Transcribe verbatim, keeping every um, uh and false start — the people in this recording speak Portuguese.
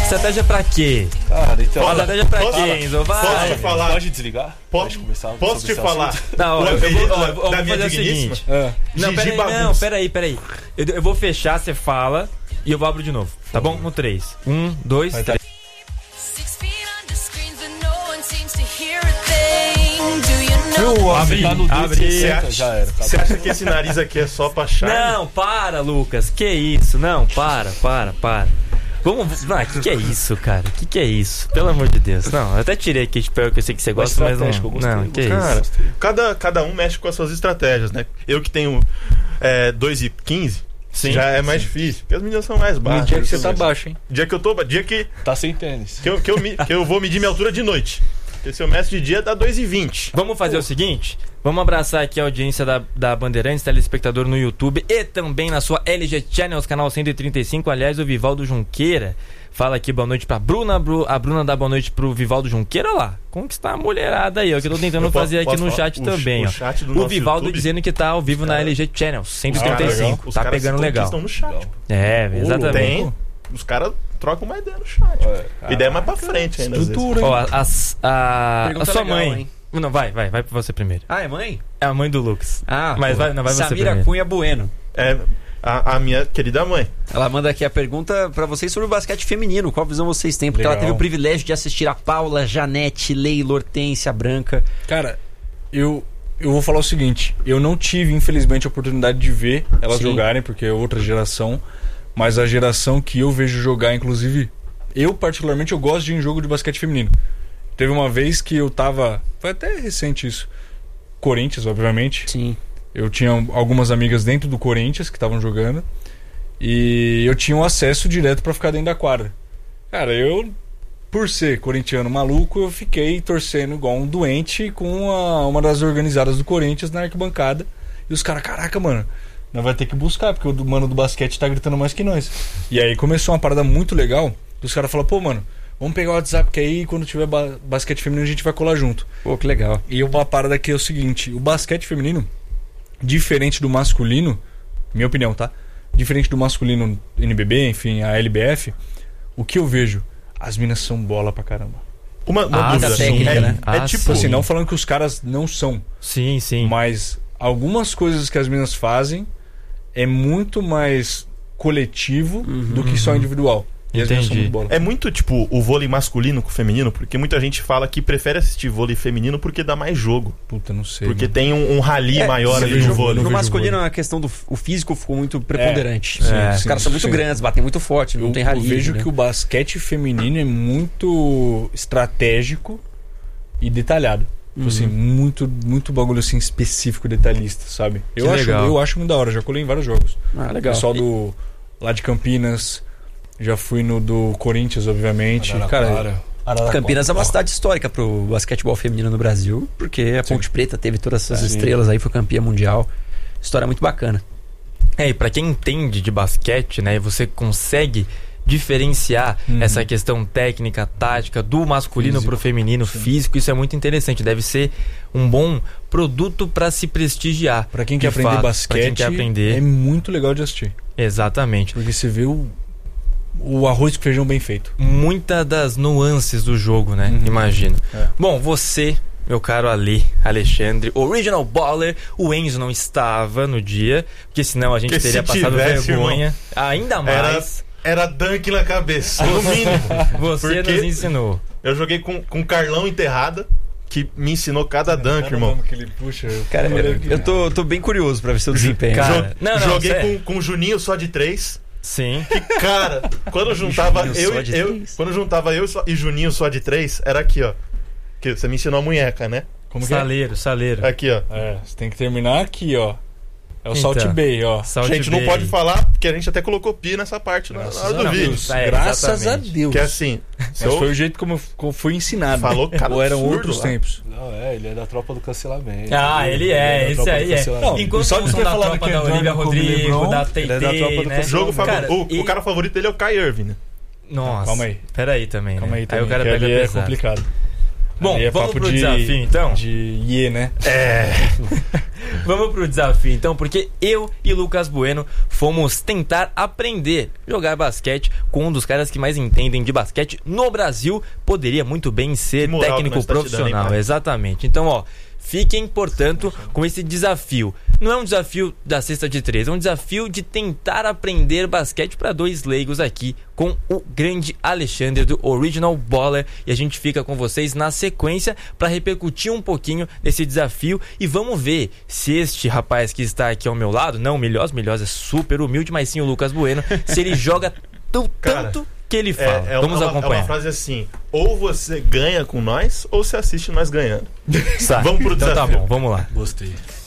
Estratégia pra quê? Cara, então... Uma estratégia pra posso- quê, Enzo? Vai. posso te falar? Pode desligar? Pode, começar, posso te falar? Não, O eu vou, apelido ó, eu vou da minha fazer o digníssima? seguinte. É. Não, Gigi peraí, Bagunça. não, peraí, peraí. Eu, eu vou fechar, você fala e eu vou abrir de novo. Tá bom? No três. Um, dois, Vai, tá. três. Meu, Abre, tá no abre. dedo, Você acha, já era. você acha que esse nariz aqui é só pra charme? Não, para, Lucas. Que isso? Não, para, para, para. Vamos. Ah, que que é isso, cara? Que que é isso? Pelo amor de Deus. Não, eu até tirei aqui de pé que eu sei que você gosta, mas não. estratégico, eu gostei, Não, eu que Cara, isso? cada, cada um mexe com as suas estratégias, né? Eu que tenho é, dois e quinze, Sim, já é mais difícil, porque as meninas são mais No baixas. dia que você tá baixo, hein? Dia que eu tô. Dia que, Tá sem tênis. que, eu, que, eu, me- que eu vou medir minha altura de noite. Porque se eu meço de dia dá dois e vinte. Vamos fazer o seguinte? Vamos abraçar aqui a audiência da, da Bandeirantes, telespectador no YouTube e também na sua L G Channels, canal cento e trinta e cinco. Aliás, o Vivaldo Junqueira fala aqui boa noite pra Bruna. Bru- A Bruna dá boa noite pro Vivaldo Junqueira. Olha lá, conquistar a mulherada aí, ó, que eu tô tentando Eu posso- fazer aqui posso no falar? chat O- também, o ó. chat do O nosso Vivaldo YouTube, dizendo que tá ao vivo na L G Channels, cento e trinta e cinco. Os Tá caras pegando se legal. conquistam no chat. É, exatamente. Tem. Os caras trocam uma ideia no chat. É, Ideia mais pra frente ainda. às vezes. Estrutura, Ó, a, a, a, a Pergunta sua legal, mãe. hein? Não, vai, vai, vai pra você primeiro. Ah, é mãe? É a mãe do Lucas. Ah, Mas pô. vai- não, vai você Samira primeiro. Cunha Bueno. É a, a minha querida mãe. Ela manda aqui a pergunta pra vocês sobre o basquete feminino. Qual visão vocês têm? Porque ela Legal. teve o privilégio de assistir a Paula, Janete, Leila, Hortência, Branca. Cara, eu, eu vou falar o seguinte. Eu não tive, infelizmente, a oportunidade de ver elas Sim. jogarem, porque é outra geração. Mas a geração que eu vejo jogar, inclusive... Eu, particularmente, eu gosto de ir em jogo de basquete feminino. Teve uma vez que eu tava... Foi até recente isso. Corinthians, obviamente. Sim. Eu tinha algumas amigas dentro do Corinthians que estavam jogando. E eu tinha um acesso direto pra ficar dentro da quadra. Cara, eu, por ser corintiano maluco, eu fiquei torcendo igual um doente com a- uma das organizadas do Corinthians na arquibancada. E os caras, caraca, mano, nós vai ter que buscar, porque o do- mano do basquete tá gritando mais que nós. E aí começou uma parada muito legal. Os caras falaram, pô, mano, vamos pegar o WhatsApp, que aí quando tiver ba- basquete feminino a gente vai colar junto. Pô, que legal. E uma parada aqui é o seguinte: o basquete feminino, diferente do masculino, minha opinião, tá? Diferente do masculino N B B, enfim, a L B F, o que eu vejo, as minas são bola pra caramba. Uma, uma Ah, dúvida. técnica, é, né? é Ah, tipo Tipo assim, Sim. não falando que os caras não são, Sim, sim. mas algumas coisas que as minas fazem é muito mais coletivo do que só individual. E as minas são Entendi. muito bola. É muito tipo o vôlei masculino com o feminino, porque muita gente fala que prefere assistir vôlei feminino porque dá mais jogo. Puta, não sei. Porque mano. tem um, um rally É, maior eu ali vejo no o vôlei. não No vejo masculino, vôlei. a questão do f- o físico ficou muito preponderante. É, Os sim, caras são muito sim. grandes, batem muito forte, não Eu, tem rali. eu vejo né? que o basquete feminino é muito estratégico e detalhado. Tipo assim, muito, muito bagulho assim específico, detalhista, sabe? Eu Que acho, legal. eu acho muito da hora, já colei em vários jogos. Ah, O legal. pessoal do lá de Campinas, já fui no do Corinthians, obviamente. Cara, Campinas é uma cidade histórica pro basquetebol feminino no Brasil, porque a Ponte Preta teve todas essas Sim. estrelas aí, foi campeã mundial. História muito bacana. É, e pra quem entende de basquete, né, você consegue diferenciar Uhum. essa questão técnica, tática do masculino Físico. pro feminino, Sim. físico, isso é muito interessante. Deve ser um bom produto pra se prestigiar. pra quem de quer aprender fato, basquete, pra quem quer aprender. é muito legal de assistir. Exatamente. Porque você vê o, o arroz com feijão bem feito. Muitas das nuances do jogo, né? Uhum. Imagino. É. Bom, você, meu caro Ali, Alexandre, Original Baller, o Enzo não estava no dia, porque senão a gente Porque teria se passado tivesse, vergonha. Ainda Era, mais. era dunk na cabeça, no mínimo. Você Porque nos ensinou. eu joguei com, com Carlão Enterrada, que me ensinou cada dunk, irmão. Que ele puxa, Cara, eu, eu tô, tô bem curioso pra ver seu desempenho. Cara, Jo- não, não, joguei sério. com, com o Juninho só de três. Sim. E, cara, quando juntava Juninho eu, só de eu três? quando juntava eu só- e Juninho só de três, era aqui, ó. Que você me ensinou a munheca, né? Como que é? Saleiro, saleiro. Aqui, ó. É, você tem que terminar aqui, ó. É o Então. Salt Bay, ó. Salt A gente não Bay. pode falar, porque a gente até colocou pi nessa parte na, na Graças hora a do vídeo. Deus. É, Graças exatamente. a Deus. Que é assim. Se Mas eu- foi o jeito como eu, como eu fui ensinado. Falou cada Ou eram absurdo outros lá. tempos. Não, é, ele é da tropa do cancelamento. Ah, ele é, da esse tropa do aí é. cancelamento. Não, Enquanto só que são você da falava tropa que da é Olivia Jordan como Rodrigo, LeBron, da ele é da tropa T T, do né? O, jogo Cara, favor- o, e- o cara favorito dele é o Kai Irving, né? Nossa. Calma aí. Peraí também, Calma né? aí também, o cara que pega ali é pesado. complicado. Bom, Ali é vamos papo pro de- desafio então? De iê, né? É. Vamos pro desafio então, porque eu e Lucas Bueno fomos tentar aprender a jogar basquete com um dos caras que mais entendem de basquete no Brasil. Poderia muito bem ser técnico profissional. Tá exatamente. Então, ó, fiquem, portanto, com esse desafio. Não é um desafio da cesta de três, é um desafio de tentar aprender basquete para dois leigos aqui com o grande Alexandre do Original Baller. E a gente fica com vocês na sequência para repercutir um pouquinho desse desafio. E vamos ver se este rapaz que está aqui ao meu lado, não o Milhós, o Milhós é super humilde, mas sim o Lucas Bueno, se ele joga tão, tanto que ele fala. É, é Vamos uma, acompanhar. É uma frase assim: ou você ganha com nós, ou você assiste nós ganhando. Vamos pro desafio. Então tá bom, vamos lá. Gostei.